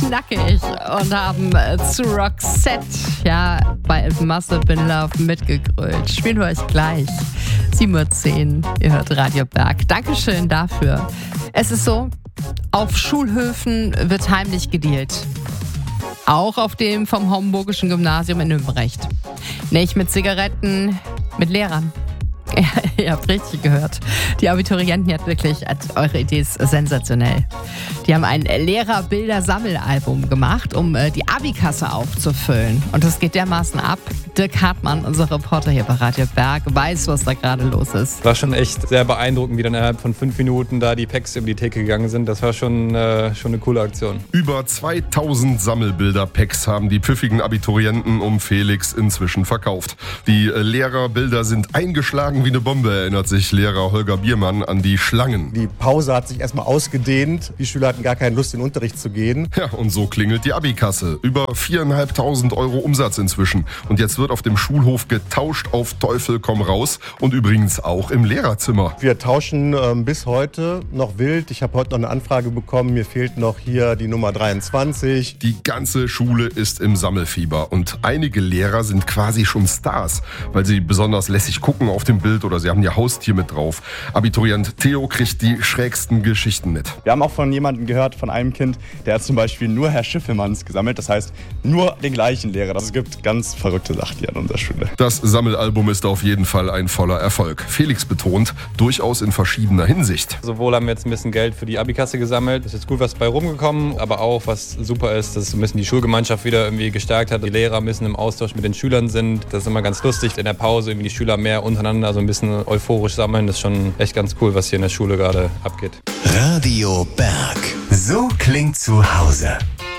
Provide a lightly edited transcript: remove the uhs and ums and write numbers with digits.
knackig und haben zu Roxette, ja, bei Massive in Love mitgegrölt. Spielen wir euch gleich. 7:10 Uhr, ihr hört Radio Berg. Dankeschön dafür. Es ist so, auf Schulhöfen wird heimlich gedealt. Auch auf dem vom Homburgischen Gymnasium in Nümbrecht. Nicht mit Zigaretten, mit Lehrern. Ja, ihr habt richtig gehört. Die Abiturienten hat wirklich, eure Idee ist sensationell. Die haben ein Lehrerbilder-Sammelalbum gemacht, um die Abikasse aufzufüllen. Und das geht dermaßen ab. Dirk Hartmann, unser Reporter hier bei Radio Berg, weiß, was da gerade los ist. War schon echt sehr beeindruckend, wie dann innerhalb von 5 Minuten da die Packs über die Theke gegangen sind. Das war schon eine coole Aktion. Über 2000 Sammelbilder-Packs haben die pfiffigen Abiturienten um Felix inzwischen verkauft. Die Lehrerbilder sind eingeschlagen wie eine Bombe, erinnert sich Lehrer Holger Biermann an die Schlangen. Die Pause hat sich erstmal ausgedehnt. Die Schüler hatten gar keine Lust, in den Unterricht zu gehen. Ja, und so klingelt die Abikasse. Über 4.500 Euro Umsatz inzwischen. Und jetzt wird auf dem Schulhof getauscht auf Teufel komm raus. Und übrigens auch im Lehrerzimmer. Wir tauschen bis heute noch wild. Ich habe heute noch eine Anfrage bekommen. Mir fehlt noch hier die Nummer 23. Die ganze Schule ist im Sammelfieber. Und einige Lehrer sind quasi schon Stars, weil sie besonders lässig gucken auf dem Bild oder sie haben ihr Haustier mit drauf. Abiturient Theo kriegt die schrägsten Geschichten mit. Wir haben auch von jemandem gehört, von einem Kind, der hat zum Beispiel nur Herr Schiffelmanns gesammelt. Das heißt, nur den gleichen Lehrer. Es gibt ganz verrückte Sachen hier an unserer Schule. Das Sammelalbum ist auf jeden Fall ein voller Erfolg. Felix betont, durchaus in verschiedener Hinsicht. Sowohl haben wir jetzt ein bisschen Geld für die Abikasse gesammelt. Es ist gut was bei rumgekommen, aber auch, was super ist, dass ein bisschen die Schulgemeinschaft wieder irgendwie gestärkt hat. Die Lehrer ein bisschen im Austausch mit den Schülern sind. Das ist immer ganz lustig. In der Pause irgendwie die Schüler mehr untereinander so ein bisschen euphorisch sammeln. Das ist schon echt ganz cool, was hier in der Schule gerade abgeht. Radio Berg. So klingt zu Hause.